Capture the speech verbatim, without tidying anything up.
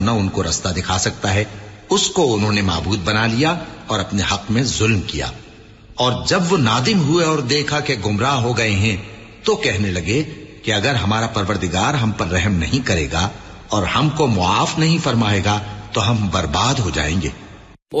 न उनको रास्ता दिखा सकता है, उसको उन्होंने माबूद बना लिया और अपने हक में जुल्म किया। और जब वो नादिम हुए और देखा कि गुमराह हो गए हैं, तो कहने लगे कि अगर हमारा परवरदिगार हम पर रहम नहीं करेगा और हमको मुआफ नहीं फरमाएगा तो हम बर्बाद हो जाएंगे।